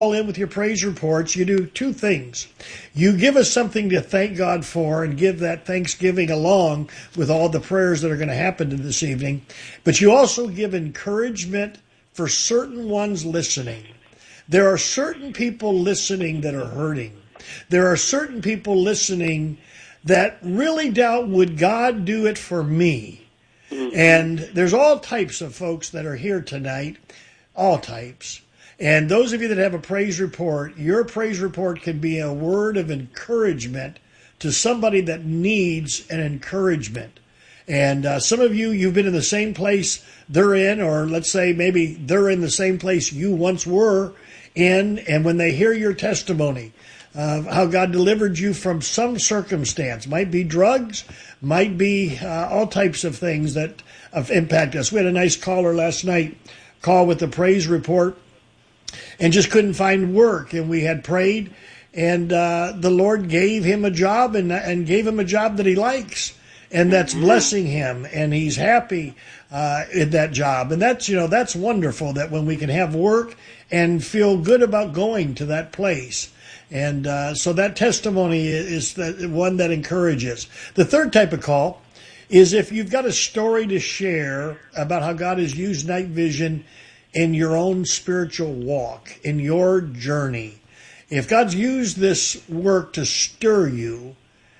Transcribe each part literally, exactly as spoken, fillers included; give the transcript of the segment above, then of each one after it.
call in with your praise reports, you do two things. You give us something to thank God for and give that thanksgiving along with all the prayers that are going to happen this evening. But you also give encouragement for certain ones listening. There are certain people listening that are hurting. There are certain people listening that really doubt, would God do it for me? And there's all types of folks that are here tonight, all types. And those of you that have a praise report, your praise report can be a word of encouragement to somebody that needs an encouragement. And uh, some of you, you've been in the same place they're in, or let's say maybe they're in the same place you once were in, and when they hear your testimony of how God delivered you from some circumstance, might be drugs, might be uh, all types of things that have impacted us. We had a nice caller last night, call with the praise report, and just couldn't find work. And we had prayed, and uh, the Lord gave him a job, and, and gave him a job that he likes, and that's blessing him, and he's happy uh, in that job. And that's, you know, that's wonderful that when we can have work and feel good about going to that place. And uh, so that testimony is the one that encourages. The third type of call is if you've got a story to share about how God has used night vision in your own spiritual walk, in your journey. If God's used this work to stir you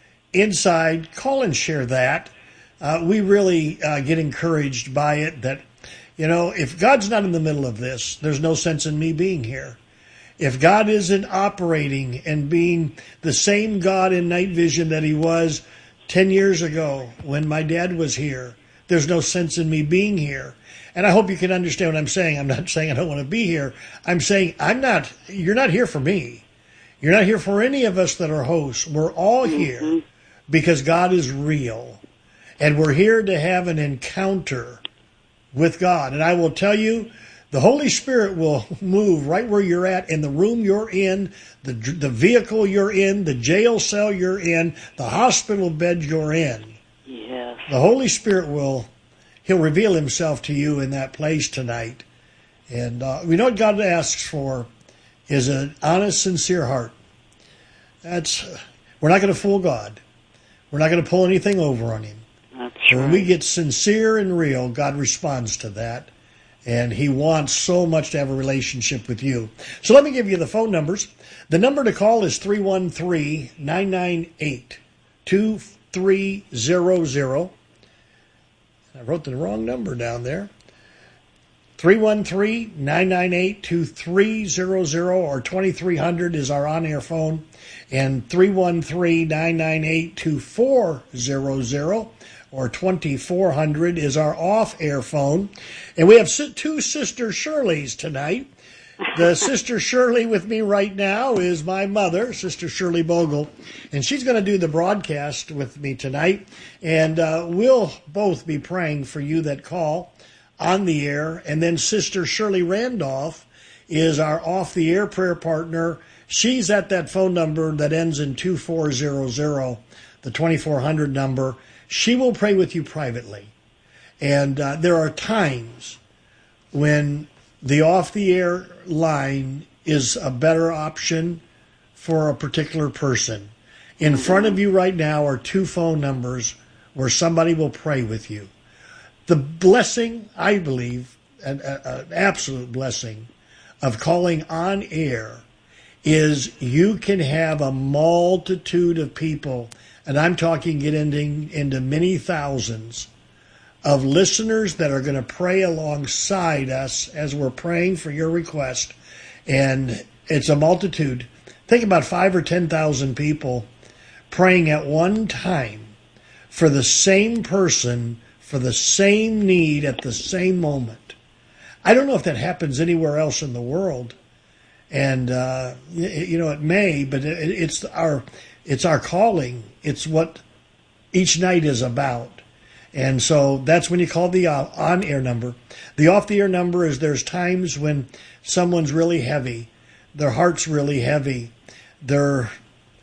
inside, call and share that. Uh, we really uh, get encouraged by it that, you know, if God's not in the middle of this, there's no sense in me being here. If God isn't operating and being the same God in night vision that he was ten years ago when my dad was here, there's no sense in me being here. And I hope you can understand what I'm saying. I'm not saying I don't want to be here. I'm saying I'm not, you're not here for me. You're not here for any of us that are hosts. We're all here because God is real. And we're here to have an encounter with God. And I will tell you, the Holy Spirit will move right where you're at, in the room you're in, the the vehicle you're in, the jail cell you're in, the hospital bed you're in. Yes. The Holy Spirit will, he'll reveal himself to you in that place tonight. And uh, we know what God asks for is an honest, sincere heart. That's, we're not going to fool God. We're not going to pull anything over on him. That's When right. we get sincere and real, God responds to that. And he wants so much to have a relationship with you. So let me give you the phone numbers. The number to call is three one three, nine nine eight, two three zero zero. I wrote the wrong number down there. three one three, nine nine eight, two three zero zero, or twenty-three hundred is our on-air phone. And three one three, nine nine eight, two four zero zero. Or twenty-four hundred is our off-air phone. And we have two Sister Shirleys tonight. The Sister Shirley with me right now is my mother, Sister Shirley Bogle. And she's going to do the broadcast with me tonight. And uh, we'll both be praying for you that call on the air. And then Sister Shirley Randolph is our off-the-air prayer partner. She's at that phone number that ends in two four zero zero, the twenty-four hundred number. She will pray with you privately. And uh, there are times when the off-the-air line is a better option for a particular person. In front of you right now are two phone numbers where somebody will pray with you. The blessing, I believe, an, an absolute blessing of calling on air is you can have a multitude of people, and I'm talking getting into many thousands of listeners that are going to pray alongside us as we're praying for your request. And it's a multitude. Think about five or ten thousand people praying at one time for the same person, for the same need at the same moment. I don't know if that happens anywhere else in the world. And, uh, you know, it may, but it's our, it's our calling. It's what each night is about. And so that's when you call the on-air number. The off-the-air number is there's times when someone's really heavy, their heart's really heavy, they're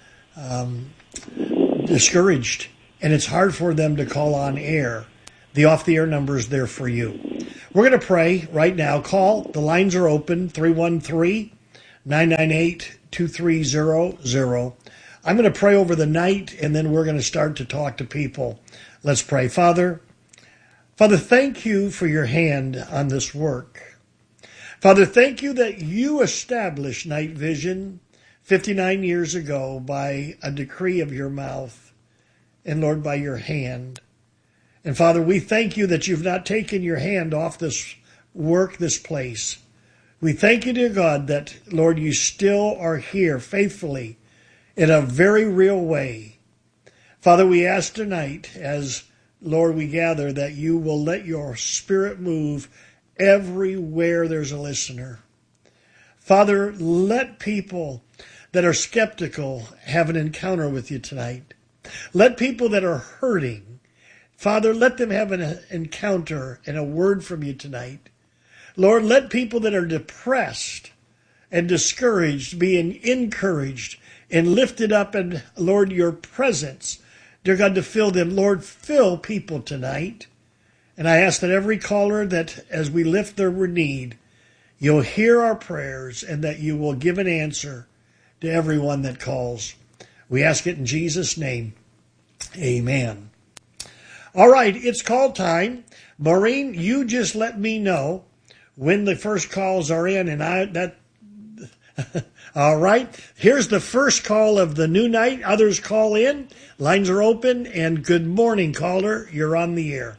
um, discouraged, and it's hard for them to call on air. The off-the-air number is there for you. We're going to pray right now. Call. The lines are open, three one three, nine nine eight, two three zero zero. I'm going to pray over the night, and then we're going to start to talk to people. Let's pray. Father, Father, thank you for your hand on this work. Father, thank you that you established Night Vision fifty-nine years ago by a decree of your mouth, and Lord, by your hand. And Father, we thank you that you've not taken your hand off this work, this place. We thank you, dear God, that, Lord, you still are here faithfully in a very real way. Father, we ask tonight, as, Lord, we gather, that you will let your Spirit move everywhere there's a listener. Father, let people that are skeptical have an encounter with you tonight. Let people that are hurting, Father, let them have an encounter and a word from you tonight. Lord, let people that are depressed and discouraged be encouraged and lifted up, and Lord, your presence, dear God, to fill them. Lord, fill people tonight. And I ask that every caller, that as we lift their need, you'll hear our prayers and that you will give an answer to everyone that calls. We ask it in Jesus' name. Amen. All right, it's call time. Maureen, you just let me know when the first calls are in, and I that all right. Here's the first call of the new night. Others call in. Lines are open, and good morning, caller. You're on the air.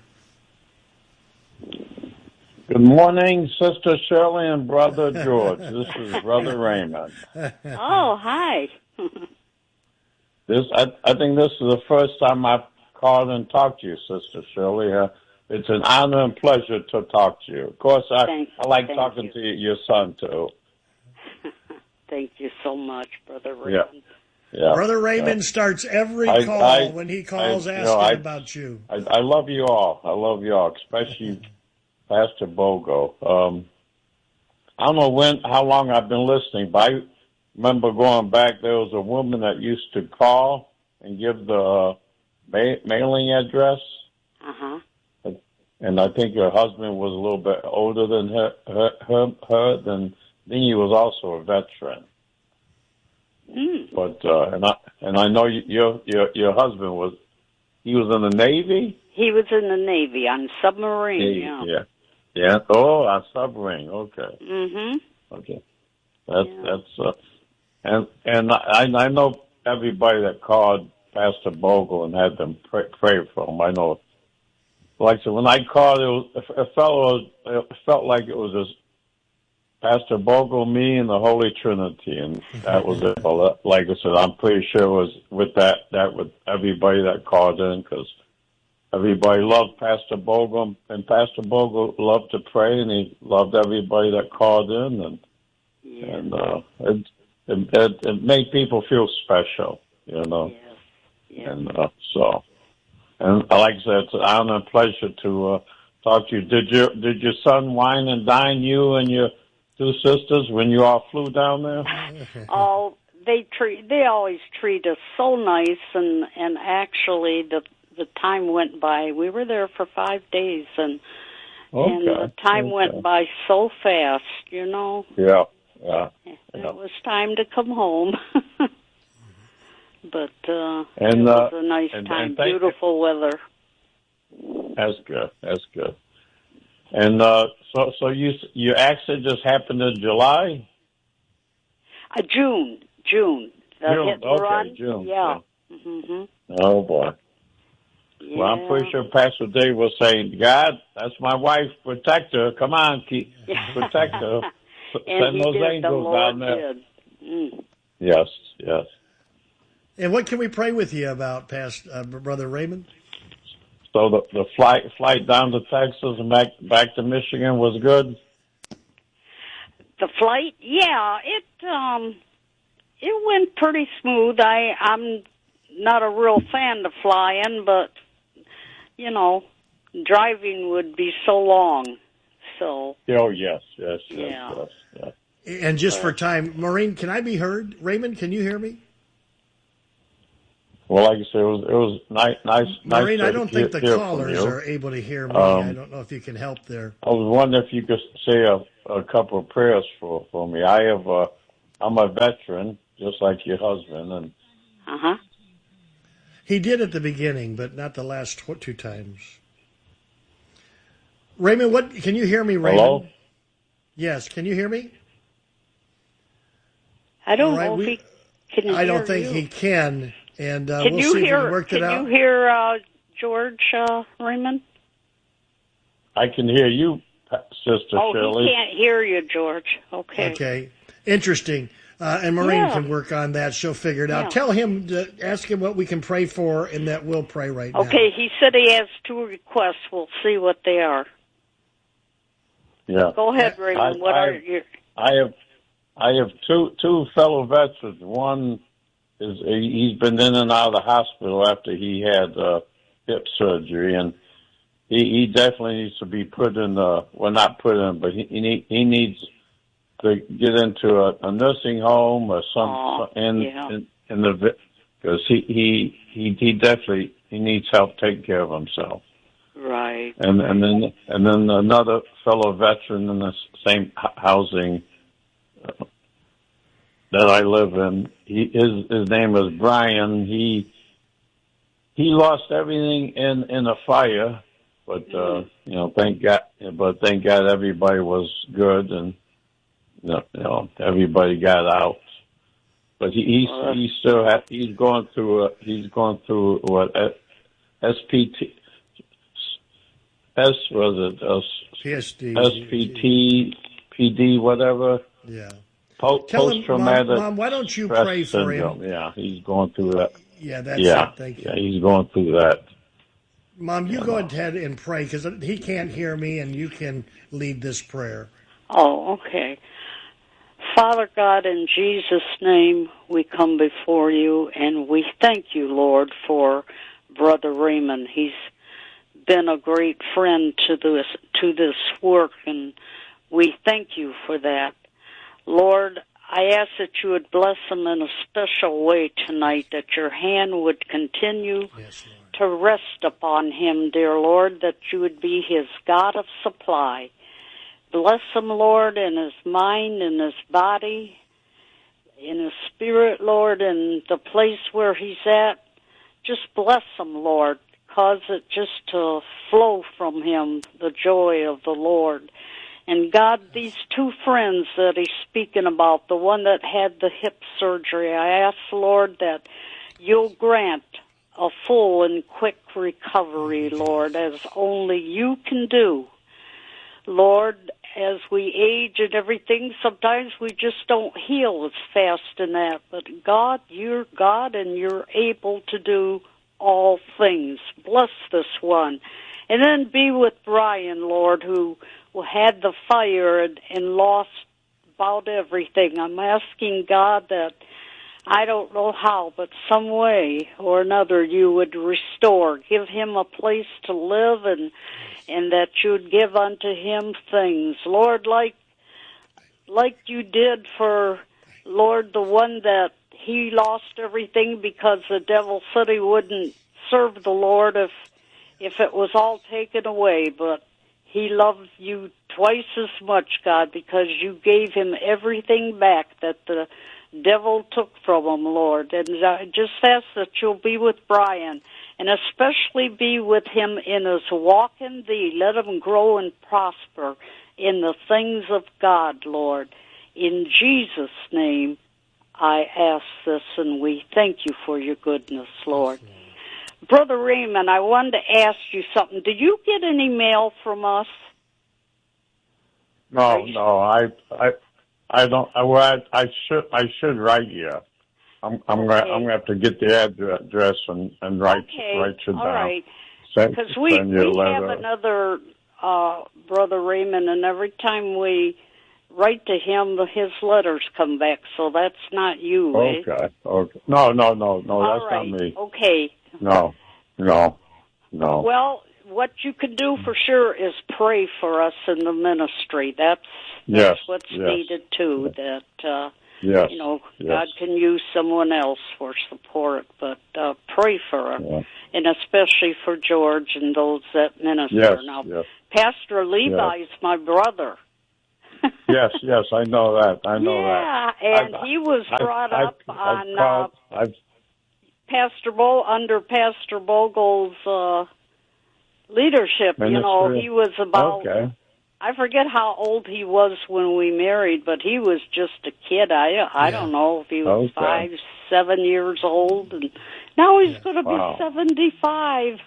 Good morning, Sister Shirley and Brother George. This is Brother Raymond. Oh, hi. This, I, I think this is the first time I've called and talked to you, Sister Shirley. Uh, it's an honor and pleasure to talk to you. Of course, I, thank, I like thank talking you. to your son, too. Thank you so much, Brother Raymond. Yeah. Yeah, Brother Raymond yeah. starts every I, call I, when he calls I, asking you know, I, about you. I, I love you all. I love you all, especially Pastor Bogo. Um, I don't know when, how long I've been listening, but I remember going back. There was a woman that used to call and give the uh, ma- mailing address. Uh huh. And I think her husband was a little bit older than her. Her, her, her then, then he was also a veteran. Mm. But uh, and I and I know your your your husband was he was in the Navy. He was in the Navy on submarine. Navy, yeah. yeah, yeah. Oh, on submarine. Okay. Mhm. Okay. That's Yeah. that's uh, and and I I know everybody that called Pastor Bogle and had them pray, pray for him. I know. Like so, when I called, it, was, it felt it felt like it was just Pastor Bogle, me, and the Holy Trinity, and that was it. Well, like I said, I'm pretty sure it was with that that with everybody that called in, because everybody loved Pastor Bogle, and Pastor Bogle loved to pray, and he loved everybody that called in, and Yeah. and uh, it, it it it made people feel special, you know, Yes. Yes. and uh, so. And like I said, it's an honor and pleasure to uh, talk to you. Did your did your son wine and dine you and your two sisters when you all flew down there? Oh, they treat they always treat us so nice, and and actually the the time went by. We were there for five days, and Okay. and the time okay. went by so fast. You know. Yeah. Yeah. It yeah. was time to come home. But uh, And, it was uh, a nice and, time. and thank Beautiful you. weather. That's good. That's good. And uh, so, so you your accident just happened in July? Uh, June, June. The June. hit and Okay, run. June. Yeah. hmm Oh boy. Yeah. Well, I'm pretty sure Pastor Dave was saying, "God, that's my wife. Protect her. Come on, keep protect her. And Send he those did. The angels Lord down there." did. Mm. Yes. Yes. And what can we pray with you about, Past uh, Brother Raymond? So the the flight flight down to Texas and back back to Michigan was good. The flight, yeah, it um, it went pretty smooth. I I'm not a real fan of flying, but you know, driving would be so long. So. Oh yes, yes, yes, Yeah. yes, yes. And just for time, Maureen, can I be heard? Raymond, can you hear me? Well, like I said, it was it was nice, nice, Maureen, nice I to don't hear, think the hear callers from you. are able to hear me. Um, I don't know if you can help there. I was wondering if you could say a, a couple of prayers for, for me. I have uh, I'm a veteran, just like your husband, and Uh huh. He did at the beginning, but not the last tw- two times. Raymond, what can you hear me, Raymond? hello. Yes, can you hear me? I don't All right, know we- if he can I don't hear think you. he can, and uh, Can we'll you see if we hear? can work Can it you out. hear uh, George uh, Raymond? I can hear you, Sister Oh, Shirley. he can't hear you, George. Okay. Okay, interesting. Uh, and Maureen Yeah. can work on that. She'll figure it out. Yeah. Tell him to ask him what we can pray for, and that we'll pray right now. Okay. He said he has two requests. We'll see what they are. Yeah. Go ahead, Raymond. I- what I- are your? I have I have two two fellow veterans. One is he's been in and out of the hospital after he had uh, hip surgery, and he, he definitely needs to be put in the well, not put in, but he he, need, he needs to get into a, a nursing home or some Aw, in, yeah. in in the because he, he he he definitely he needs help taking care of himself. Right. And and then and then another fellow veteran in the same h- housing uh, that I live in. He his his name is Brian. He he lost everything in in a fire, but uh, you know, thank God. But thank God everybody was good, and you know, you know everybody got out. But he he's, Well, he still ha he's going through a, he's going through what S P T. S was it S, P S D. S P T P D whatever Yeah. po- Tell him, post traumatic Mom, Mom, why don't you stress pray for syndrome. him? Yeah, he's going through that. Yeah, that's yeah, it. Thank you. yeah, he's going through that. Mom, you Yeah, go no. ahead and pray because he can't hear me, and you can lead this prayer. Oh, okay. Father God, in Jesus' name, we come before you, and we thank you, Lord, for Brother Raymond. He's been a great friend to this to this work, and we thank you for that. Lord, I ask that you would bless him in a special way tonight, that your hand would continue Yes, Lord. to rest upon him, dear Lord, that you would be his God of supply. Bless him, Lord, in his mind, in his body, in his spirit, Lord, in the place where he's at. Just bless him, Lord. Cause it just to flow from him, the joy of the Lord. And God, these two friends that he's speaking about, the one that had the hip surgery, I ask, Lord, that you'll grant a full and quick recovery, Lord, as only you can do. Lord, as we age and everything, sometimes we just don't heal as fast in that. But God, you're God, and you're able to do all things. Bless this one. And then be with Brian, Lord, who had the fire and, and lost about everything. I'm asking God that I don't know how, but some way or another you would restore. Give him a place to live, and and that you'd give unto him things. Lord, like like you did for, Lord, the one that he lost everything because the devil said he wouldn't serve the Lord if if it was all taken away. But he loved you twice as much, God, because you gave him everything back that the devil took from him, Lord. And I just ask that you'll be with Brian, and especially be with him in his walk in thee. Let him grow and prosper in the things of God, Lord. In Jesus' name, I ask this, and we thank you for your goodness, Lord. Brother Raymond, I wanted to ask you something. Did you get any mail from us? No, no, I, I, I don't. I, well, I, I should, I should write you. I'm, I'm Okay. gonna, I'm gonna have to get the address and, and write, Okay, write you down. all right. Send, Because we, send you a we have letter. another uh, Brother Raymond, and every time we write to him, his letters come back, so that's not you, eh? Okay, okay. No, no, no, no, All that's right. not me. Okay. No, no, no. Well, what you can do for sure is pray for us in the ministry. That's, that's Yes, what's yes. needed, too, that, uh, Yes, you know, yes. God can use someone else for support, but uh, pray for her, Yeah. and especially for George and those that minister. Yes, Now, yes. Pastor Levi's my brother. Yes, yes, I know that. I know yeah, that. and I've, he was I've, brought I've, up I've, on I've called, uh, I've, Pastor Bo under Pastor Bogle's uh, leadership. Ministry. You know, he was about. Okay. I forget how old he was when we married, but he was just a kid. I I Yeah. don't know if he was Okay. five, seven years old, and now he's Yeah. going to Wow. be seventy-five.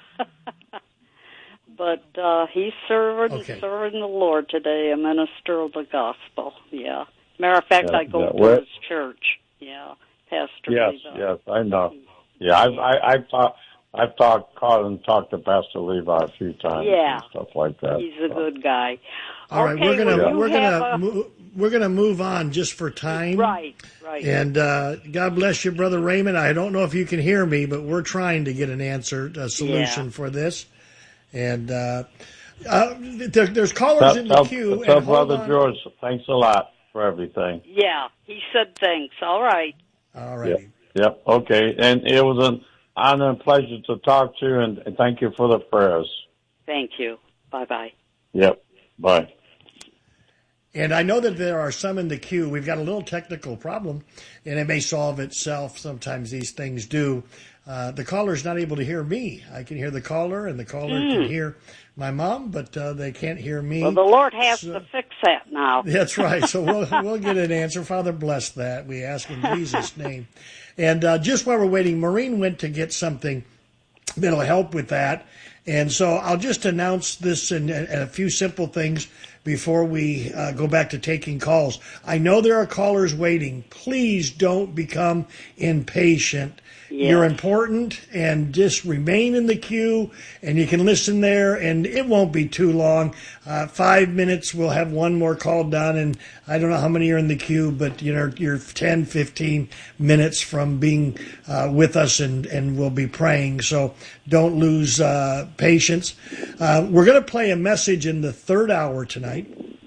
But uh, he's serving Okay. serving the Lord today, a minister of the gospel. Yeah. Matter of fact, Yeah, I go yeah. to Where- his church. Yeah, Pastor. Yes, Levi. yes, I know. Yeah, I've, I, I've talked, I've talked, called and talked to Pastor Levi a few times Yeah. and stuff like that. He's a So, good guy. All right, okay, we're gonna well, you we're have gonna a- mo- we're gonna move on just for time. Right, right. And uh, God bless you, Brother Raymond. I don't know if you can hear me, but we're trying to get an answer, a solution Yeah. for this. And uh, uh, there, there's callers tell, in the tell, queue. tell and hold Brother on. George, thanks a lot for everything. Yeah, he said thanks. All right. All righty. Yep, okay. And it was an honor and pleasure to talk to you, and, and thank you for the prayers. Thank you. Bye-bye. Yep, bye. And I know that there are some in the queue. We've got a little technical problem, and it may solve itself. Sometimes these things do. Uh, the caller's not able to hear me. I can hear the caller, and the caller Mm. can hear my mom, but uh, they can't hear me. Well, the Lord has So- to fix that now. That's right. So we'll we'll get an answer. Father, bless that. We ask in Jesus' name. And uh, just while we're waiting, Maureen went to get something that'll help with that. And so I'll just announce this and, and a few simple things before we uh, go back to taking calls. I know there are callers waiting. Please don't become impatient. Yes. You're important, and just remain in the queue, and you can listen there, and it won't be too long. Uh, five minutes, we'll have one more call done, and I don't know how many are in the queue, but you know, you're ten, fifteen minutes from being uh, with us, and, and we'll be praying, so don't lose uh, patience. Uh, we're going to play a message in the third hour tonight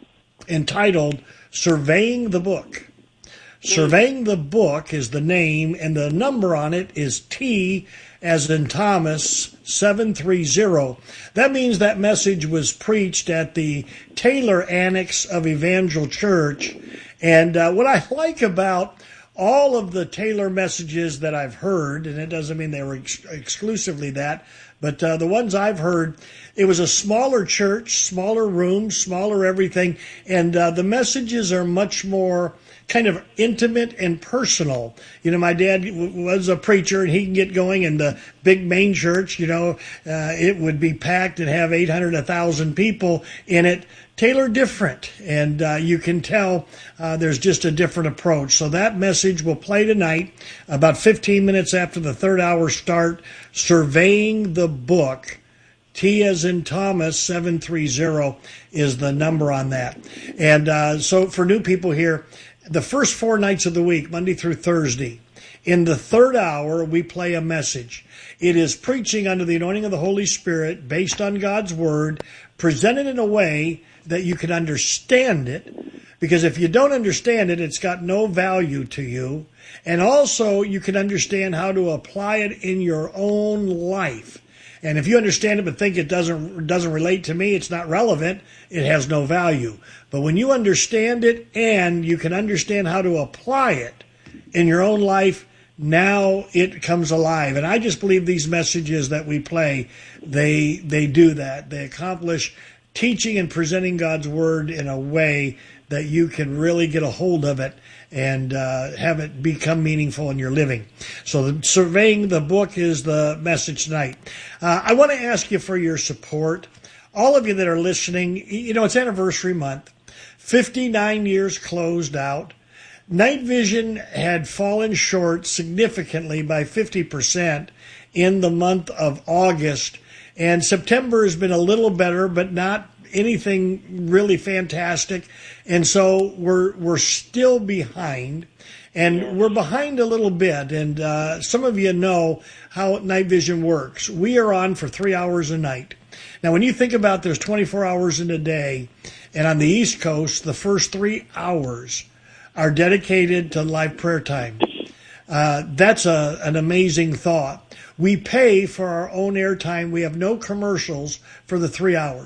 entitled Surveying the Book. Surveying the Book is the name, and the number on it is T as in Thomas seven three zero. That means that message was preached at the Taylor Annex of Evangel Church. And uh, what I like about all of the Taylor messages that I've heard, and it doesn't mean they were ex- exclusively that, but uh, the ones I've heard, it was a smaller church, smaller rooms, smaller everything, and uh, the messages are much more kind of intimate and personal. You know, my dad w- was a preacher, and he can get going in the big main church, you know, uh, it would be packed and have eight hundred, one thousand people in it. Taylor different, and uh, you can tell uh, there's just a different approach. So that message will play tonight about fifteen minutes after the third hour start, Surveying the Book. T as in Thomas, seven three zero is the number on that. And uh, so for new people here, the first four nights of the week, Monday through Thursday, in the third hour, we play a message. It is preaching under the anointing of the Holy Spirit, based on God's Word, presented in a way that you can understand it, because if you don't understand it, it's got no value to you. And also, you can understand how to apply it in your own life. And if you understand it but think it doesn't doesn't relate to me, it's not relevant, it has no value. But when you understand it and you can understand how to apply it in your own life, now it comes alive. And I just believe these messages that we play, they they do that. They accomplish teaching and presenting God's Word in a way that you can really get a hold of it and uh, have it become meaningful in your living. So the, Surveying the Book is the message tonight. Uh, I want to ask you for your support. All of you that are listening, you know, it's anniversary month. fifty-nine years closed out. Night vision had fallen short significantly by fifty percent in the month of August. And September has been a little better, but not anything really fantastic. And so we're we're still behind. And we're behind a little bit. And uh, some of you know how night vision works. We are on for three hours a night. Now, when you think about there's twenty-four hours in a day, and on the East Coast, the first three hours are dedicated to live prayer time. Uh, that's a, an amazing thought. We pay for our own airtime. We have no commercials for the three hours.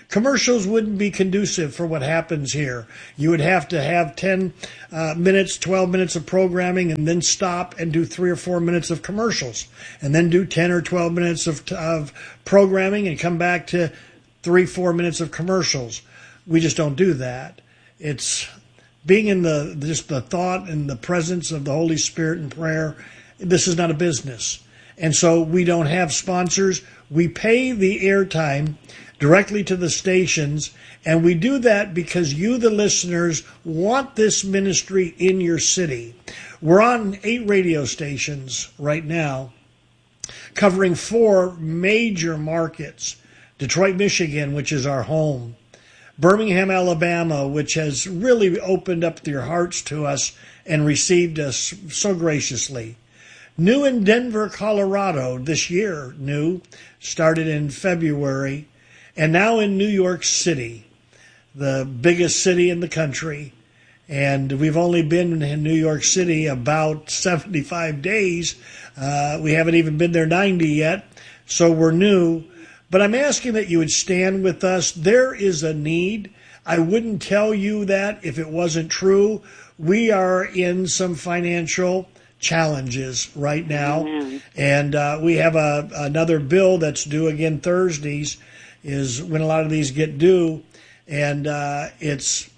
Commercials wouldn't be conducive for what happens here. You would have to have ten uh, minutes, twelve minutes of programming and then stop and do three or four minutes of commercials and then do ten or twelve minutes of, of programming and come back to three, four minutes of commercials. We just don't do that. It's being in the just the thought and the presence of the Holy Spirit in prayer. This is not a business. And so we don't have sponsors. We pay the airtime directly to the stations, and we do that because you, the listeners, want this ministry in your city. We're on eight radio stations right now, covering four major markets. Detroit, Michigan, which is our home. Birmingham, Alabama, which has really opened up their hearts to us and received us so graciously. New in Denver, Colorado, this year, new, started in February, and now in New York City, the biggest city in the country. And we've only been in New York City about seventy-five days. Uh, we haven't even been there ninety yet, so we're new. But I'm asking that you would stand with us. There is a need. I wouldn't tell you that if it wasn't true. We are in some financial challenges right now. Mm-hmm. And uh, we have a, another bill that's due again Thursdays is when a lot of these get due. And uh, it's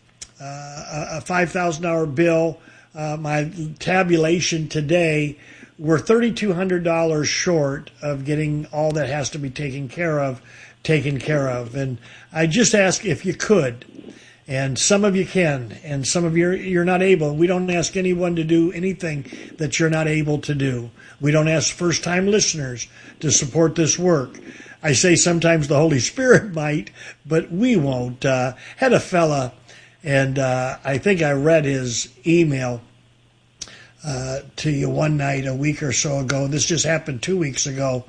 uh, a five thousand dollars bill. Uh, my tabulation today, we're three thousand two hundred dollars short of getting all that has to be taken care of, taken care of. And I just ask if you could, and some of you can, and some of you you're not able. We don't ask anyone to do anything that you're not able to do. We don't ask first-time listeners to support this work. I say sometimes the Holy Spirit might, but we won't. Uh, had a fella, and uh, I think I read his email Uh, to you one night a week or so ago. This just happened two weeks ago.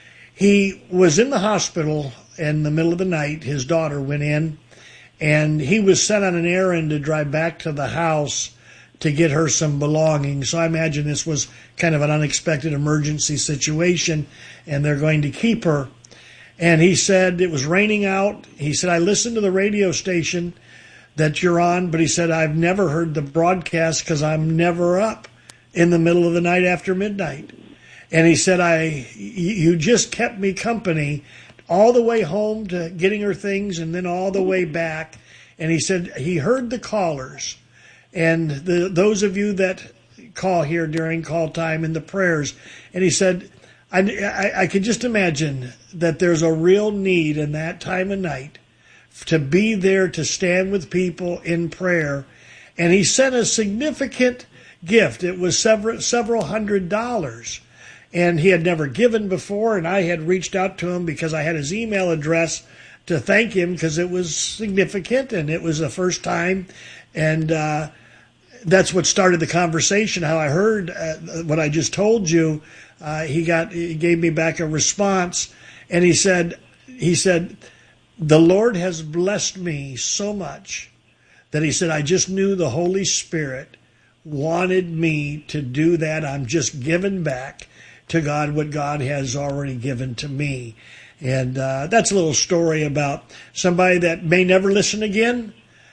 He was in the hospital in the middle of the night. His daughter went in, and he was sent on an errand to drive back to the house to get her some belongings. So I imagine this was kind of an unexpected emergency situation, and they're going to keep her. And he said it was raining out. He said, I listened to the radio station that you're on, but he said, I've never heard the broadcast because I'm never up in the middle of the night after midnight. And he said, I, you just kept me company all the way home to getting her things and then all the way back. And he said he heard the callers and the those of you that call here during call time and the prayers. And he said, I, I, I could just imagine that there's a real need in that time of night to be there to stand with people in prayer. And he sent a significant gift. It was several several hundred dollars, and he had never given before, and I had reached out to him because I had his email address to thank him because it was significant and it was the first time, and uh, that's what started the conversation. How I heard uh, what I just told you. Uh, he got he gave me back a response, and he said he said the Lord has blessed me so much that he said I just knew the Holy Spirit wanted me to do that. I'm just giving back to God what God has already given to me. And uh, that's a little story about somebody that may never listen again.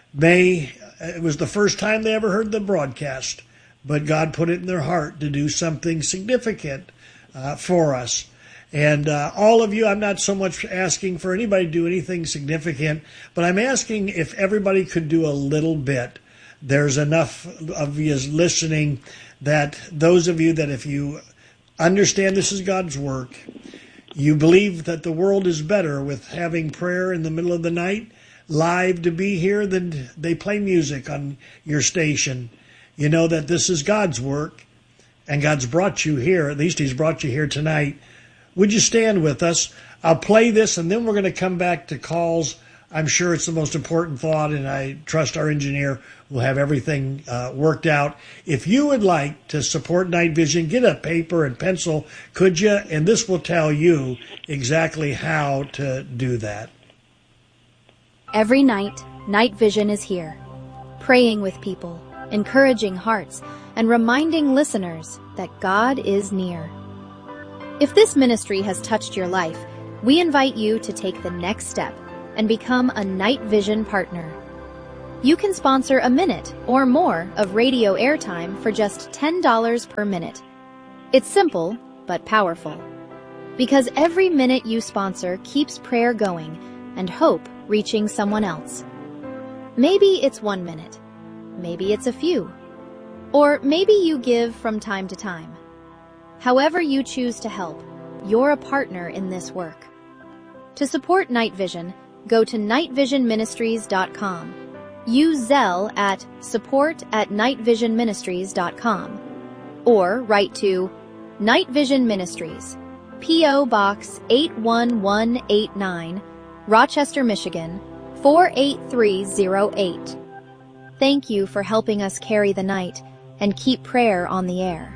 May it was the first time they ever heard the broadcast, but God put it in their heart to do something significant uh, for us. And uh, all of you, I'm not so much asking for anybody to do anything significant, but I'm asking if everybody could do a little bit. There's enough of you listening that those of you that if you understand this is God's work, you believe that the world is better with having prayer in the middle of the night, live to be here, than they play music on your station. You know that this is God's work, and God's brought you here. At least He's brought you here tonight. Would you stand with us? I'll play this, and then we're going to come back to calls. I'm sure it's the most important thought, and I trust our engineer will have everything uh, worked out. If you would like to support Night Vision, get a paper and pencil, could you? And this will tell you exactly how to do that. Every night, Night Vision is here, praying with people, encouraging hearts, and reminding listeners that God is near. If this ministry has touched your life, we invite you to take the next step and become a Night Vision partner. You can sponsor a minute or more of radio airtime for just ten dollars per minute. It's simple, but powerful. Because every minute you sponsor keeps prayer going and hope reaching someone else. Maybe it's one minute. Maybe it's a few. Or maybe you give from time to time. However you choose to help, you're a partner in this work. To support Night Vision, go to night vision ministries dot com. Use Zelle at support at night vision ministries dot com. Or write to Night Vision Ministries, P O. Box eight one one eight nine, Rochester, Michigan, four eight three zero eight. Thank you for helping us carry the night and keep prayer on the air.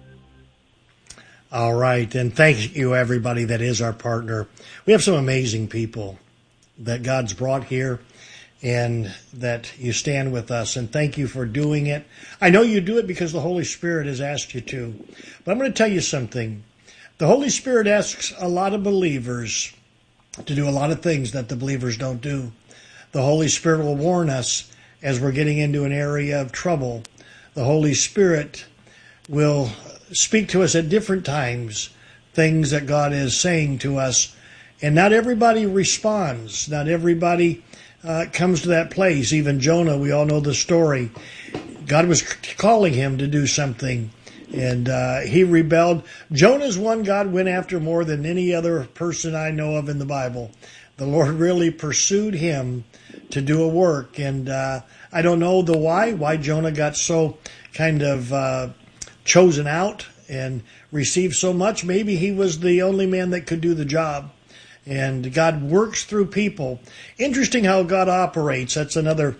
All right, and thank you, everybody that is our partner. We have some amazing people that God's brought here and that you stand with us, and thank you for doing it. I know you do it because the Holy Spirit has asked you to, but I'm going to tell you something. The Holy Spirit asks a lot of believers to do a lot of things that the believers don't do. The Holy Spirit will warn us as we're getting into an area of trouble. The Holy Spirit will speak to us at different times, things that God is saying to us. And not everybody responds. Not everybody uh, comes to that place. Even Jonah, we all know the story. God was calling him to do something, and uh, he rebelled. Jonah's one God went after more than any other person I know of in the Bible. The Lord really pursued him to do a work, and uh, I don't know the why, why Jonah got so kind of uh, chosen out and received so much. Maybe he was the only man that could do the job. And God works through people. Interesting how God operates. That's another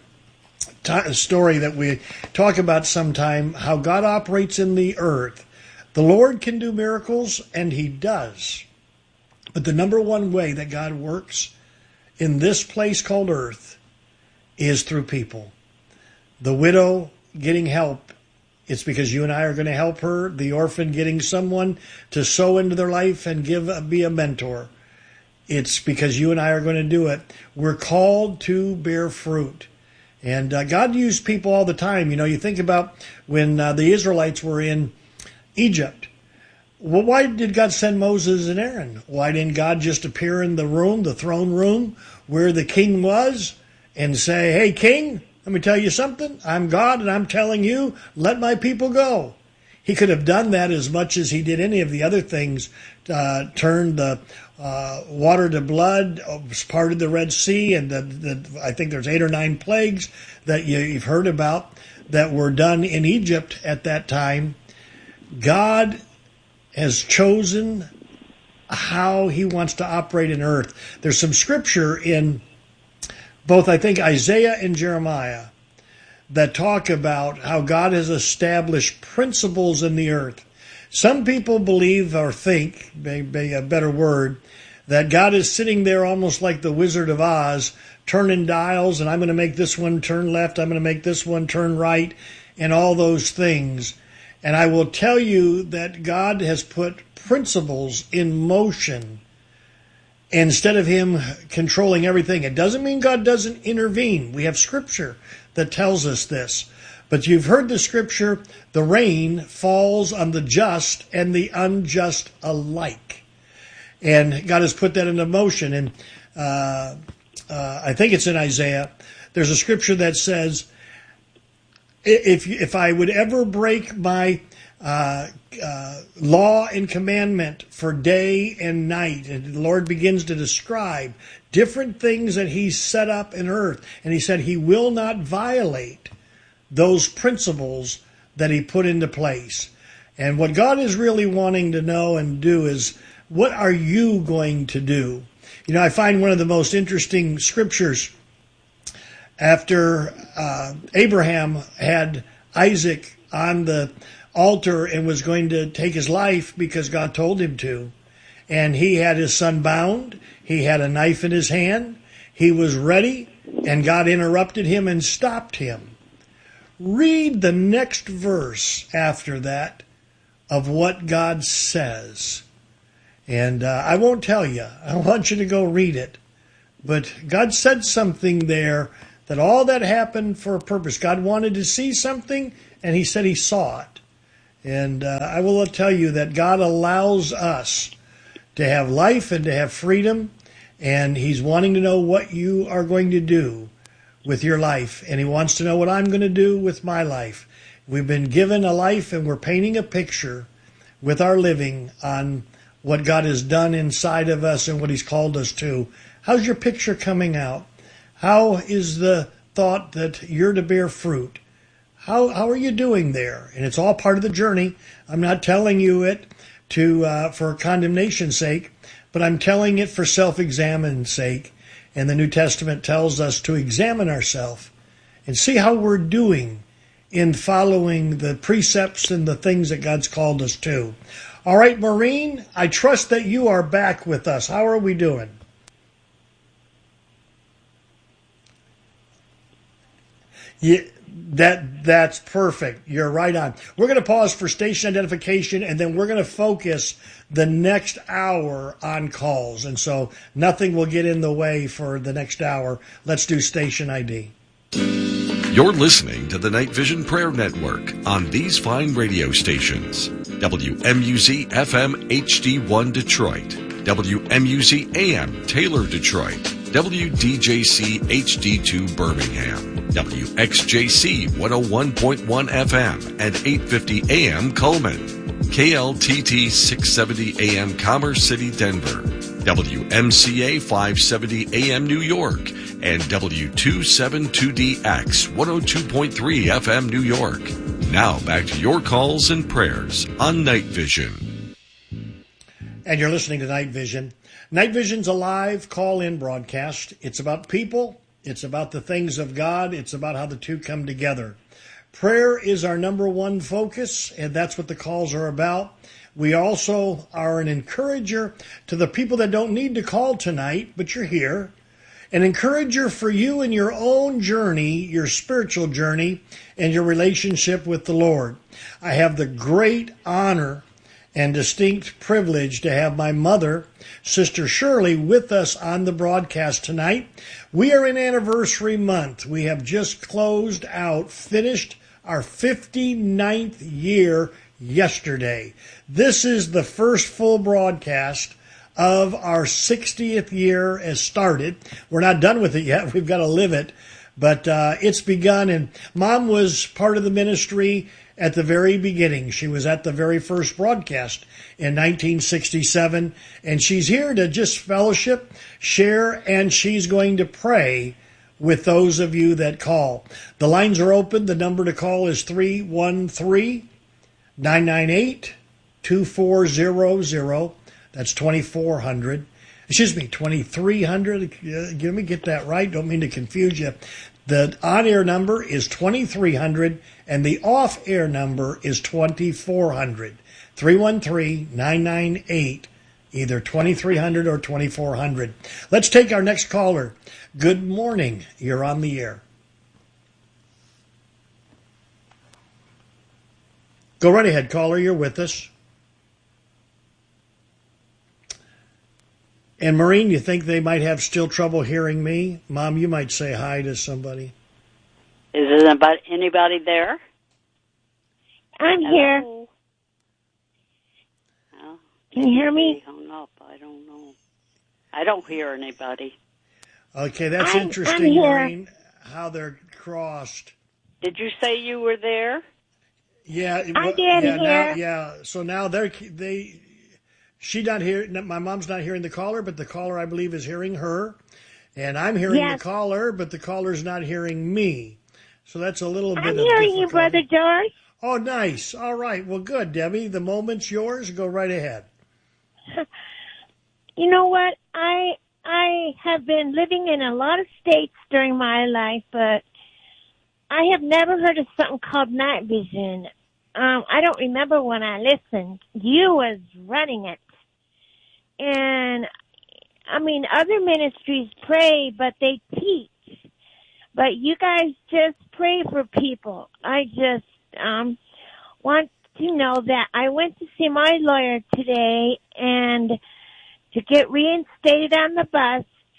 t- story that we talk about sometime, how God operates in the earth. The Lord can do miracles, and he does. But the number one way that God works in this place called earth is through people. The widow getting help, it's because you and I are going to help her. The orphan getting someone to sow into their life and give be a mentor. It's because you and I are going to do it. We're called to bear fruit. And uh, God used people all the time. You know, you think about when uh, the Israelites were in Egypt. Well, why did God send Moses and Aaron? Why didn't God just appear in the room, the throne room, where the king was, and say, hey, king, let me tell you something. I'm God, and I'm telling you, let my people go. He could have done that as much as he did any of the other things, uh, turned the uh, water to blood, parted the Red Sea, and the, the, I think there's eight or nine plagues that you, you've heard about that were done in Egypt at that time. God has chosen how he wants to operate in earth. There's some scripture in both, I think, Isaiah and Jeremiah that talk about how God has established principles in the earth. Some people believe or think, maybe a better word, that God is sitting there almost like the Wizard of Oz, turning dials, and I'm going to make this one turn left, I'm going to make this one turn right, and all those things. And I will tell you that God has put principles in motion instead of him controlling everything. It doesn't mean God doesn't intervene. We have scripture that tells us this. But you've heard the scripture, the rain falls on the just and the unjust alike. And God has put that into motion. And uh, uh, I think it's in Isaiah. There's a scripture that says, if if I would ever break my uh, uh, law and commandment for day and night, and the Lord begins to describe different things that he's set up in earth, and he said he will not violate those principles that he put into place. And what God is really wanting to know and do is, what are you going to do? You know, I find one of the most interesting scriptures after uh, Abraham had Isaac on the altar and was going to take his life because God told him to. And he had his son bound. He had a knife in his hand. He was ready, and God interrupted him and stopped him. Read the next verse after that of what God says. And uh, I won't tell you. I want you to go read it. But God said something there that all that happened for a purpose. God wanted to see something, and he said he saw it. And uh, I will tell you that God allows us to have life and to have freedom, and he's wanting to know what you are going to do with your life, and he wants to know what I'm going to do with my life. We've been given a life, and we're painting a picture with our living on what God has done inside of us and what he's called us to. How's your picture coming out? How is the thought that you're to bear fruit? How how are you doing there? And it's all part of the journey. I'm not telling you it to uh, for condemnation's sake, but I'm telling it for self-examine's sake. And the New Testament tells us to examine ourselves and see how we're doing in following the precepts and the things that God's called us to. All right, Maureen, I trust that you are back with us. How are we doing? Yeah, that that's perfect. You're right on. We're going to pause for station identification, and then we're going to focus the next hour on calls. And so nothing will get in the way for the next hour. Let's do station I D. You're listening to the Night Vision Prayer Network on these fine radio stations. W M U Z F M H D one Detroit, W M U Z A M Taylor, Detroit, W D J C H D two Birmingham, W X J C one oh one point one F M and eight fifty A M Coleman, K L T T six seventy A M Commerce City, Denver, W M C A five seventy A M New York, and W two seventy-two D X one oh two point three F M New York. Now back to your calls and prayers on Night Vision. And you're listening to Night Vision. Night Vision's a live call-in broadcast. It's about people. It's about the things of God. It's about how the two come together. Prayer is our number one focus, and that's what the calls are about. We also are an encourager to the people that don't need to call tonight, but you're here. An encourager for you in your own journey, your spiritual journey, and your relationship with the Lord. I have the great honor and distinct privilege to have my mother, Sister Shirley, with us on the broadcast tonight. We are in anniversary month. We have just closed out, finished our fifty-ninth year yesterday. This is the first full broadcast of our sixtieth year has started. We're not done with it yet. We've got to live it. But uh, it's begun, and Mom was part of the ministry at the very beginning. She was at the very first broadcast in nineteen sixty-seven, and she's here to just fellowship, share, and she's going to pray with those of you that call. The lines are open. The number to call is three one three, nine nine eight, two four zero zero. That's twenty-four hundred. Excuse me, twenty-three hundred. Let me get that right. Don't mean to confuse you. The on-air number is twenty-three hundred, and the off-air number is twenty-four hundred. three one three, nine nine eight, either twenty-three hundred or twenty-four hundred. Let's take our next caller. Good morning. You're on the air. Go right ahead, caller. You're with us. And Maureen, you think they might have still trouble hearing me? Mom, you might say hi to somebody. Is there about anybody there? I'm Hello? here. Well, Can you hear me? they hung up. I don't know. I don't hear anybody. Okay, that's I'm- interesting, I'm here. Maureen, how they're crossed. Did you say you were there? Yeah, it I wa- did yeah, now, hear. yeah. So now they're they. She not hear. My mom's not hearing the caller, but the caller, I believe, is hearing her, and I'm hearing Yes. the caller, but the caller's not hearing me. So that's a little bit I'm of hearing you, difficulty. Brother George. Oh, nice. All right. Well, good, Debbie. The moment's yours. Go right ahead. You know what? I I have been living in a lot of states during my life, but I have never heard of something called night vision. Um, I don't remember when I listened. You was running it. And, I mean, other ministries pray, but they teach. But you guys just pray for people. I just um, want to know that I went to see my lawyer today and to get reinstated on the bus,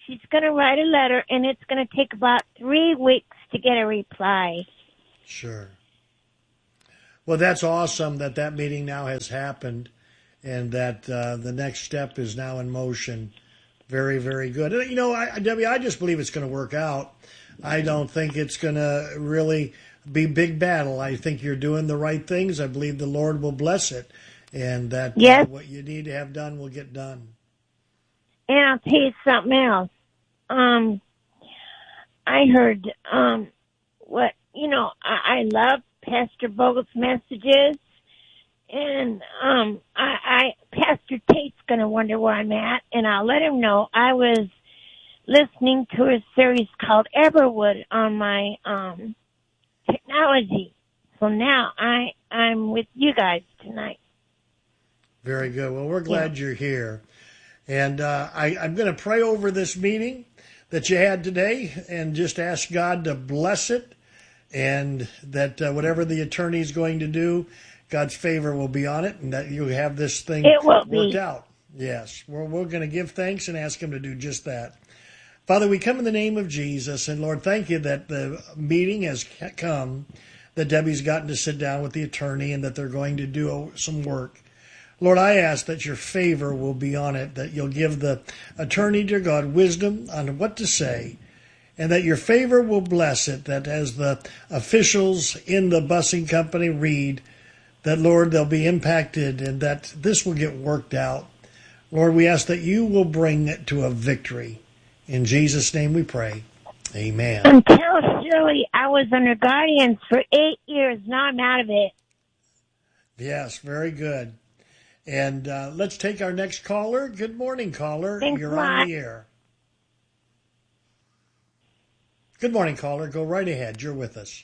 she's going to write a letter, and it's going to take about three weeks to get a reply. Sure. Well, that's awesome that that meeting now has happened and that uh, the next step is now in motion. Very, very good. And, you know, I, Debbie, I just believe it's going to work out. I don't think it's going to really be big battle. I think you're doing the right things. I believe the Lord will bless it, and that yes. uh, what you need to have done will get done. And I'll tell you something else. Um, I heard um, what, you know, I, I love Pastor Vogel's messages, and um, I, I Pastor Tate's going to wonder where I'm at, and I'll let him know I was listening to a series called Everwood on my um, technology. So now I, I'm with you guys tonight. Very good. Well, we're glad yeah. you're here. And uh, I, I'm going to pray over this meeting that you had today and just ask God to bless it, and that uh, whatever the attorney is going to do, God's favor will be on it, and that you have this thing it will worked be. out. Yes, we're, we're going to give thanks and ask him to do just that. Father, we come in the name of Jesus, and Lord, thank you that the meeting has come, that Debbie's gotten to sit down with the attorney and that they're going to do some work. Lord, I ask that your favor will be on it, that you'll give the attorney, dear God, wisdom on what to say, and that your favor will bless it, that as the officials in the busing company read, that, Lord, they'll be impacted and that this will get worked out. Lord, we ask that you will bring it to a victory. In Jesus' name we pray. Amen. And tell Shirley I was under guardians for eight years. Now I'm out of it. Yes, very good. And uh, let's take our next caller. Good morning, caller. Thanks You're a lot. on the air. Good morning, caller. Go right ahead. You're with us.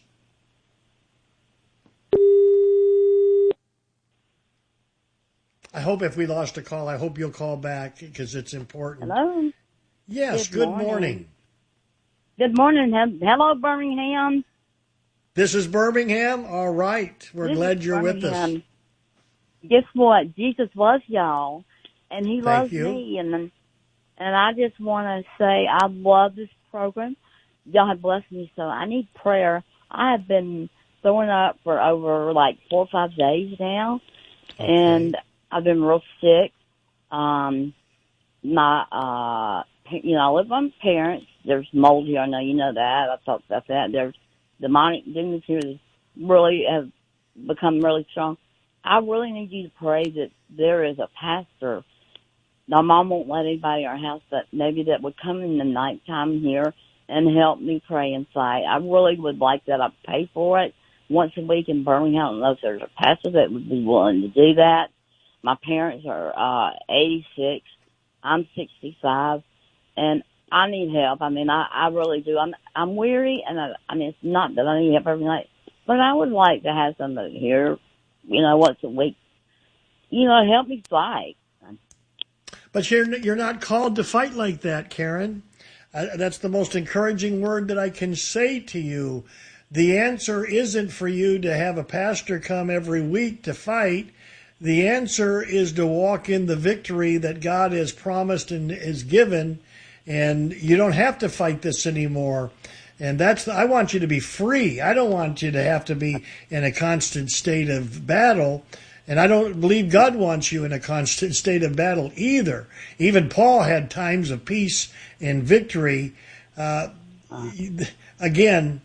I hope if we lost a call, I hope you'll call back because it's important. Hello? Yes, good, good morning. morning. Good morning. Hello, Birmingham. This is Birmingham? All right. We're this glad you're with us. Guess what? Jesus loves y'all, and he Thank loves you. me. And and I just want to say I love this program. Y'all have blessed me, so I need prayer. I have been throwing up for over like four or five days now, okay. and I've been real sick. Um, my, uh, you know, I live with my parents. There's mold here. I know you know that. I talked about that. There's demonic demons here that really have become really strong. I really need you to pray that there is a pastor. My mom won't let anybody in our house, but maybe that would come in the nighttime here and help me pray inside. I really would like that. I pay for it once a week in Birmingham. I don't know if there's a pastor that would be willing to do that. My parents are uh, eighty-six. I'm sixty-five, and I need help. I mean, I, I really do. I'm I'm weary, and I, I mean, it's not that I need help every night, but I would like to have somebody here, you know, once a week, you know, help me fight. But you're you're not called to fight like that, Karen. Uh, that's the most encouraging word that I can say to you. The answer isn't for you to have a pastor come every week to fight. The answer is to walk in the victory that God has promised and has given, and you don't have to fight this anymore. And that's, I want you to be free. I don't want you to have to be in a constant state of battle. And I don't believe God wants you in a constant state of battle either. Even Paul had times of peace and victory. Uh, again,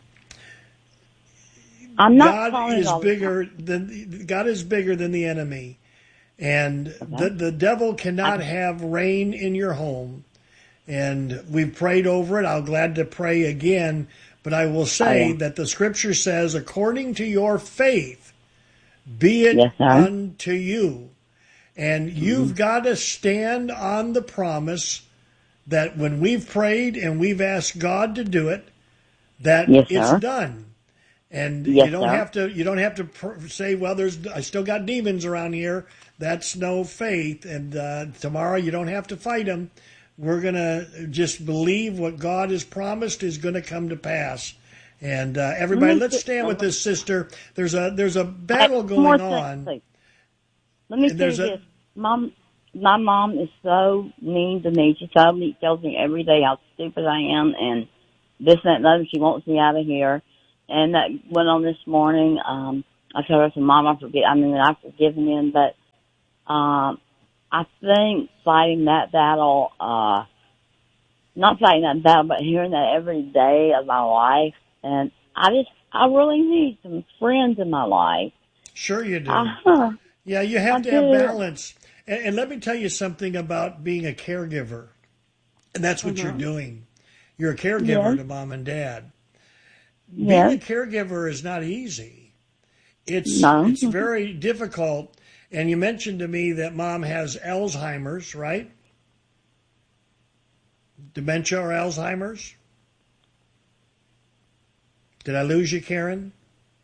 I'm not God is bigger than God is bigger than the enemy, and okay. the the devil cannot I, have reign in your home. And we've prayed over it. I'm glad to pray again, but I will say I that the Scripture says, according to your faith, be it yes, unto you. And mm-hmm. you've got to stand on the promise that when we've prayed and we've asked God to do it, that yes, it's sir. done. And yes, you don't sir. have to. You don't have to pr- say, "Well, there's. I still got demons around here." That's no faith. And uh, tomorrow, you don't have to fight them. We're gonna just believe what God has promised is going to come to pass. And uh, everybody, let's stand with this sister. There's a there's a battle going on. Thing, Let me say this, a, Mom. my mom is so mean to me. She tells me, tells me every day how stupid I am and this, that, and the other. She wants me out of here. And that went on this morning. Um, I told her, I said, Mom, I forget, I mean, I've forgiven him, but, um, I think fighting that battle, uh, not fighting that battle, but hearing that every day of my life. And I just, I really need some friends in my life. Sure you do. Uh-huh. Yeah, you have I to have do. balance. And, and let me tell you something about being a caregiver. And that's what Uh-huh. you're doing. You're a caregiver Yes. to mom and dad. Being Yes. a caregiver is not easy. It's No. it's very difficult. And you mentioned to me that mom has Alzheimer's, right? Dementia or Alzheimer's? Did I lose you, Karen?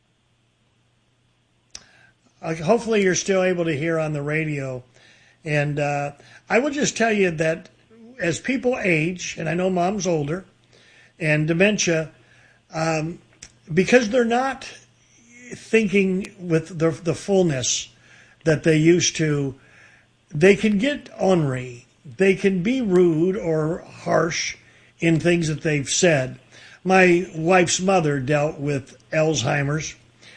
Uh, hopefully you're still able to hear on the radio. And uh, I will just tell you that as people age, and I know mom's older, and dementia, um, because they're not thinking with the, the fullness that they used to, they can get ornery. They can be rude or harsh in things that they've said. My wife's mother dealt with Alzheimer's,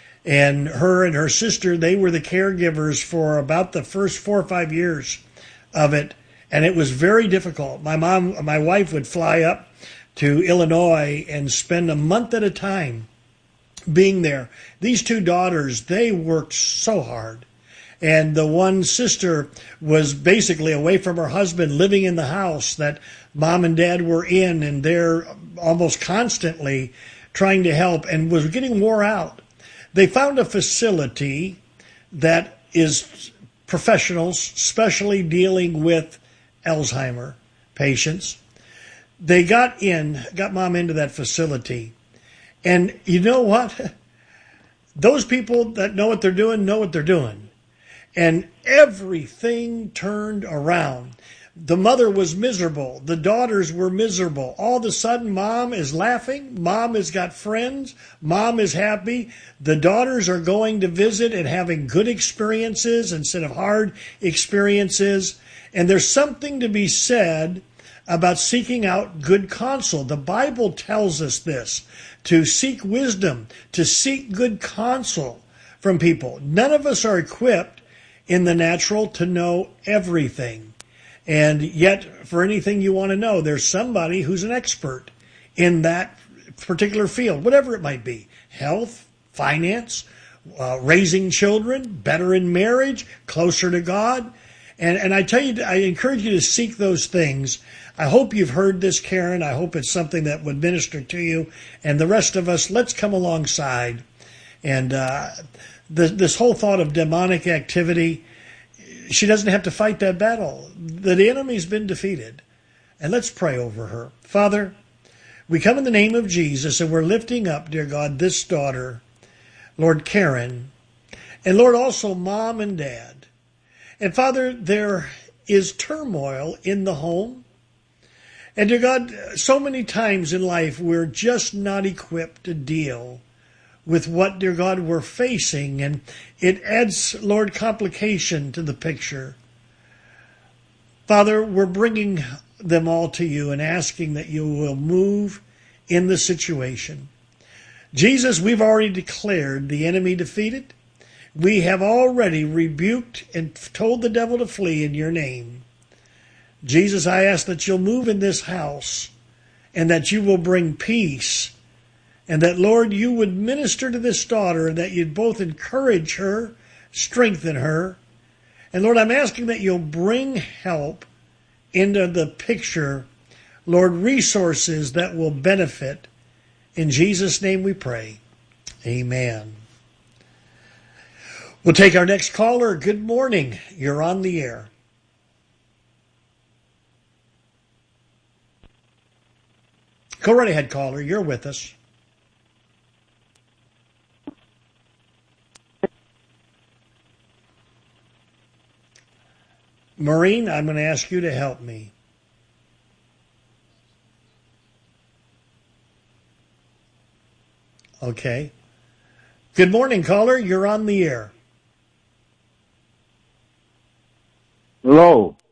and her and her sister, they were the caregivers for about the first four or five years of it, and it was very difficult. My mom, my wife would fly up to Illinois and spend a month at a time being there. These two daughters, they worked so hard. And the one sister was basically away from her husband, living in the house that mom and dad were in, and they're almost constantly trying to help and was getting wore out. They found a facility that is professionals, specially dealing with Alzheimer patients. They got in, got mom into that facility. And you know what? Those people that know what they're doing know what they're doing. And everything turned around. The mother was miserable. The daughters were miserable. All of a sudden, mom is laughing. Mom has got friends. Mom is happy. The daughters are going to visit and having good experiences instead of hard experiences. And there's something to be said about seeking out good counsel. The Bible tells us this, to seek wisdom, to seek good counsel from people. None of us are equipped in the natural to know everything. And yet, for anything you want to know, there's somebody who's an expert in that particular field, whatever it might be. Health, finance, uh, raising children, better in marriage, closer to God. And, and I tell you, I encourage you to seek those things. I hope you've heard this, Karen. I hope it's something that would minister to you. And the rest of us, let's come alongside. And uh, the, this whole thought of demonic activity, she doesn't have to fight that battle. The enemy's been defeated. And let's pray over her. Father, we come in the name of Jesus, and we're lifting up, dear God, this daughter, Lord Karen, and Lord, also mom and dad. And Father, there is turmoil in the home. And dear God, so many times in life we're just not equipped to deal with what, dear God, we're facing. And it adds, Lord, complication to the picture. Father, we're bringing them all to you and asking that you will move in the situation. Jesus, we've already declared the enemy defeated. We have already rebuked and told the devil to flee in your name. Jesus, I ask that you'll move in this house and that you will bring peace, and that, Lord, you would minister to this daughter and that you'd both encourage her, strengthen her. And Lord, I'm asking that you'll bring help into the picture, Lord, resources that will benefit. In Jesus' name we pray. Amen. We'll take our next caller. Good morning. You're on the air. Go right ahead, caller. You're with us. Maureen, I'm going to ask you to help me. Okay. Good morning, caller. You're on the air. Hello.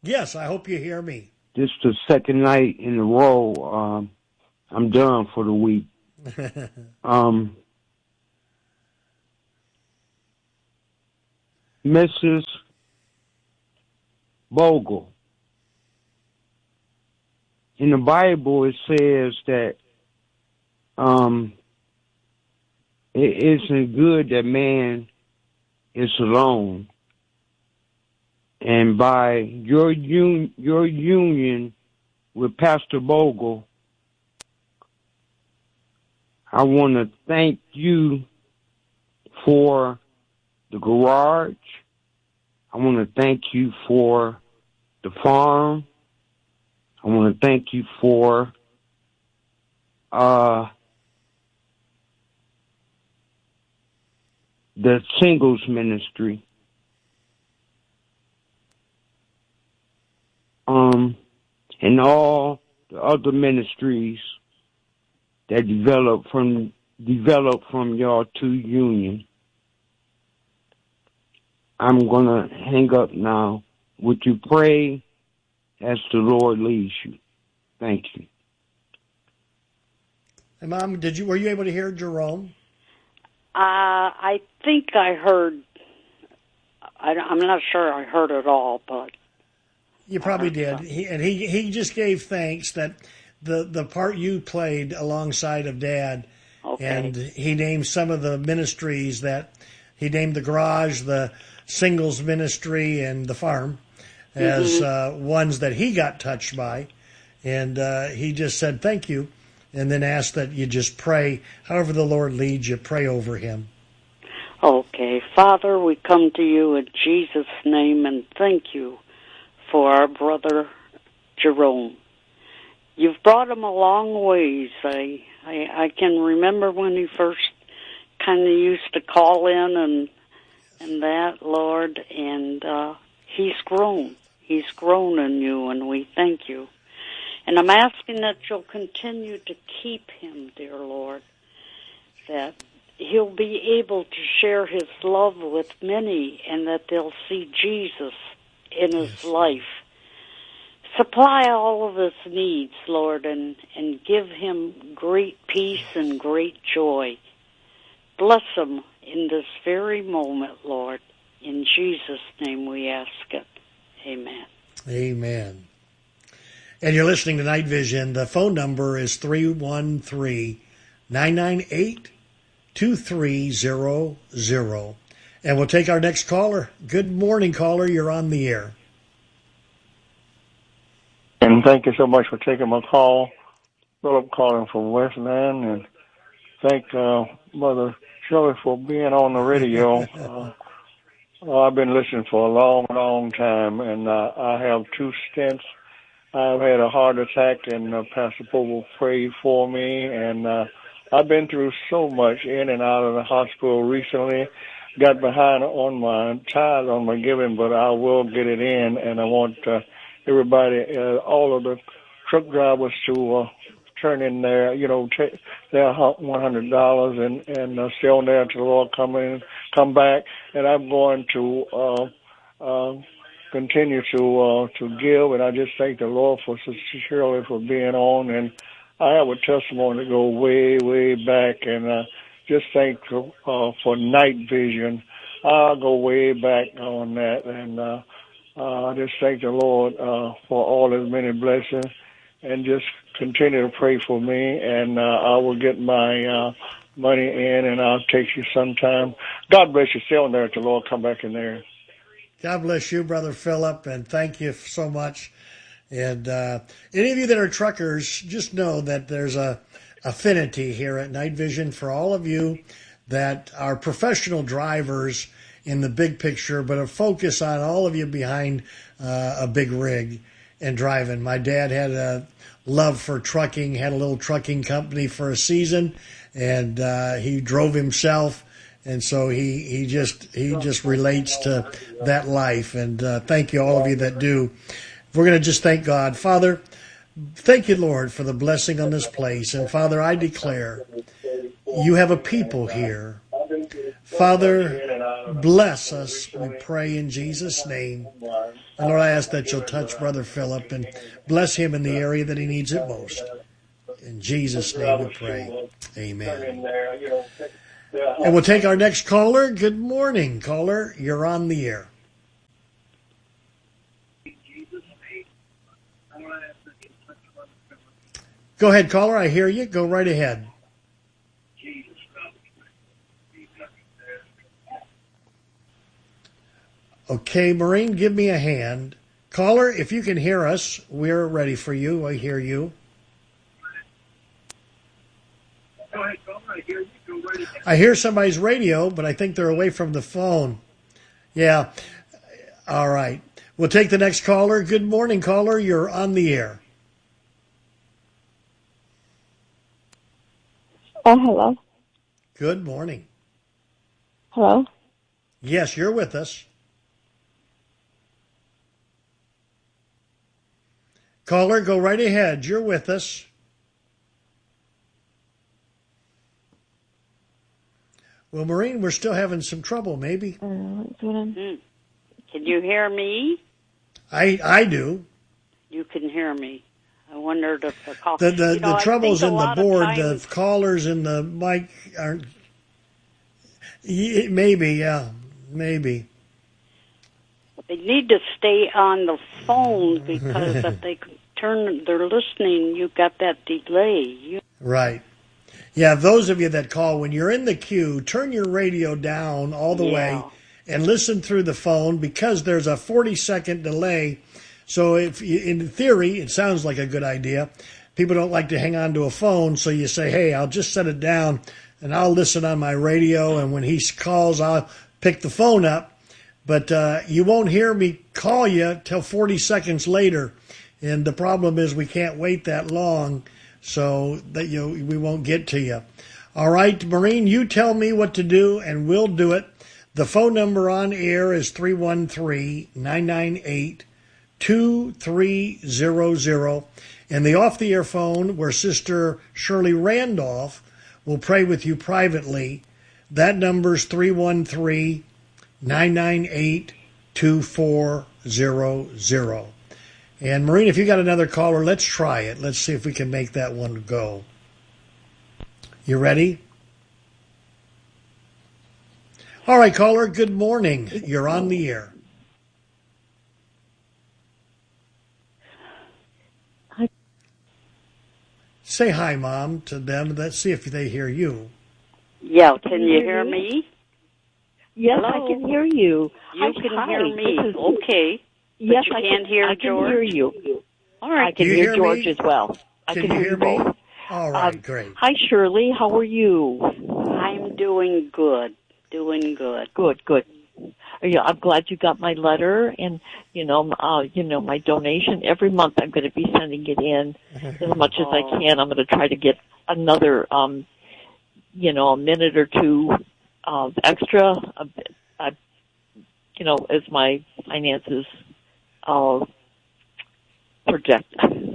Yes, I hope you hear me. This is the second night in a row. Um, I'm done for the week. um, Missus Bogle. In the Bible, it says that um, it isn't good that man is alone. And by your un- your union with Pastor Bogle, I want to thank you for the garage. I want to thank you for the farm. I want to thank you for uh, the singles ministry. Um, and all the other ministries that develop from develop from your two union. I'm gonna hang up now. Would you pray as the Lord leads you? Thank you. And Mom, did you were you able to hear Jerome? Uh, I think I heard. I, I'm not sure I heard it all, but you probably did. He, and he he just gave thanks that the the part you played alongside of Dad, okay. And he named some of the ministries that he named the garage, the singles ministry, and the farm as mm-hmm. uh, ones that he got touched by, and uh, he just said thank you, and then asked that you just pray, however the Lord leads you, pray over him. Okay, Father, we come to you in Jesus' name and thank you for our brother Jerome. You've brought him a long ways. I I, I can remember when he first kind of used to call in and and that, Lord, and uh, he's grown. He's grown in you, and we thank you. And I'm asking that you'll continue to keep him, dear Lord, that he'll be able to share his love with many and that they'll see Jesus in his yes. life. Supply all of his needs, Lord, and, and give him great peace and great joy. Bless him in this very moment, Lord. In Jesus' name we ask it. Amen. Amen. And you're listening to Night Vision. The phone number is three one three, nine nine eight, two three zero zero. And we'll take our next caller. Good morning, caller. You're on the air. And thank you so much for taking my call. Philip calling from Westland. And thank uh, Mother Shirley for being on the radio. uh, I've been listening for a long, long time, and uh, I have two stents. I've had a heart attack, and uh, Pastor Bogle prayed for me, and uh, I've been through so much in and out of the hospital recently. Got behind on my tithe on my giving, but I will get it in, and I want uh, everybody, uh, all of the truck drivers to uh, turn in their, you know, take their one hundred dollars and, and uh, stay on there until the Lord come in, come back. And I'm going to uh, uh, continue to uh, to give, and I just thank the Lord for Sister Shirley for being on. And I have a testimony to go way, way back, and uh, just thank uh, for Night Vision. I'll go way back on that, and uh, uh, I just thank the Lord uh, for all his many blessings, and just continue to pray for me, and uh, I will get my uh, money in, and I'll take you sometime. God bless you. Stay on there until the Lord come back in there. God bless you, Brother Philip, and thank you so much. And uh, any of you that are truckers, just know that there's a affinity here at Night Vision for all of you that are professional drivers in the big picture, but a focus on all of you behind uh, a big rig and driving. My dad had a love for trucking, had a little trucking company for a season, and uh, he drove himself. And so he, he just he just relates to that life. And uh, thank you, all of you that do. We're going to just thank God. Father, thank you, Lord, for the blessing on this place. And, Father, I declare you have a people here. Father, bless us, we pray in Jesus' name. And Lord, I ask that you'll touch Brother Philip and bless him in the area that he needs it most. In Jesus' name we pray. Amen. And we'll take our next caller. Good morning, caller. You're on the air. Go ahead, caller. I hear you. Go right ahead. Okay, Maureen, give me a hand. Caller, if you can hear us, we're ready for you. I hear you. I hear somebody's radio, but I think they're away from the phone. Yeah. All right. We'll take the next caller. Good morning, caller. You're on the air. Oh, hello. Good morning. Hello? Yes, you're with us. Caller, go right ahead. You're with us. Well, Maureen, we're still having some trouble, maybe. Uh, mm. Can you hear me? I I do. You can hear me. I wondered if the call... The, the, you know, the troubles in the board, times... the callers in the mic aren't... Maybe, yeah, maybe. They need to stay on the phone because if they turn, they're listening, you've got that delay. You... Right. Yeah, those of you that call, when you're in the queue, turn your radio down all the yeah. way and listen through the phone because there's a forty-second delay. So if in theory, it sounds like a good idea. People don't like to hang on to a phone, so you say, hey, I'll just set it down and I'll listen on my radio, and when he calls, I'll pick the phone up. But uh, you won't hear me call you till forty seconds later, and the problem is we can't wait that long, so that you we won't get to you. All right, Maureen, you tell me what to do, and we'll do it. The phone number on air is three one three, nine nine eight, two three zero zero, and the off-the-air phone, where Sister Shirley Randolph will pray with you privately, that number's three one three, nine nine eight, two four zero zero. And Maureen, if you got another caller, let's try it. Let's see if we can make that one go. You ready? All right, caller, good morning. You're on the air. Hi. Say hi, Mom, to them. Let's see if they hear you. Yeah, can you hear me? Yes, Hello? I can hear you. You Hi, can hi. hear me. Is, okay. Yes, but you I can't can, hear I George? can hear you. All right. I can you hear, hear George me? as well. I can, can you hear, hear you me? both. All right, um, great. Hi, Shirley. How are you? I'm doing good. Doing good. Good, good. Yeah, I'm glad you got my letter, and you know, uh, you know, my donation every month. I'm going to be sending it in as much as I can. I'm going to try to get another, um, you know, a minute or two of extra, uh, uh, you know, as my finances uh, project.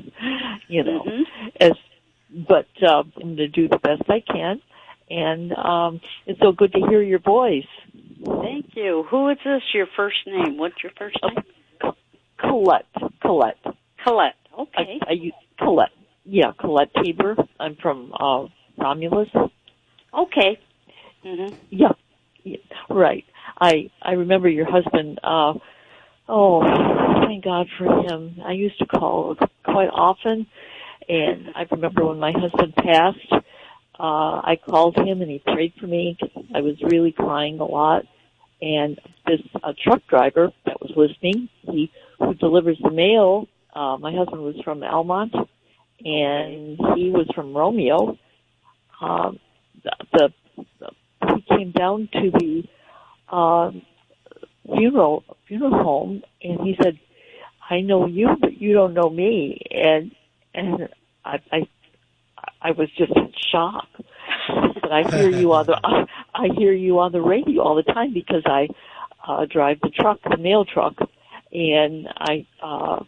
you know, mm-hmm. as but uh, I'm going to do the best I can, and um, it's so good to hear your voice. Thank you. Who is this? Your first name? What's your first name? Uh, Colette. Colette. Colette. Okay. I, I, Colette. Yeah, Colette Tabor. I'm from uh, Romulus. Okay. Mm-hmm. Yeah. yeah. Right. I I remember your husband. Uh, oh, thank God for him. I used to call quite often, and I remember when my husband passed. Uh, I called him and he prayed for me because I was really crying a lot. And this uh, truck driver that was listening, he who delivers the mail, uh, my husband was from Almont and he was from Romeo. Um, the, the he came down to the uh, funeral funeral home and he said, "I know you, but you don't know me." And and I. I I was just in shock, but I hear you on the I, I hear you on the radio all the time because I uh, drive the truck, the mail truck, and I uh,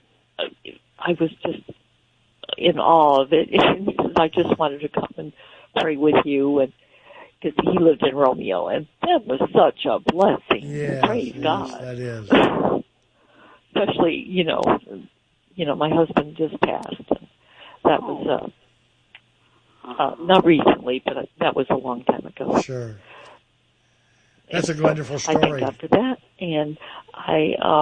I was just in awe of it. And I just wanted to come and pray with you, and because he lived in Romeo, and that was such a blessing. Yes, Praise yes, God. that is. Especially, you know, you know, my husband just passed. That was uh, uh, not recently, but that was a long time ago. Sure. That's and a wonderful story. I thank God for that, and I. Uh,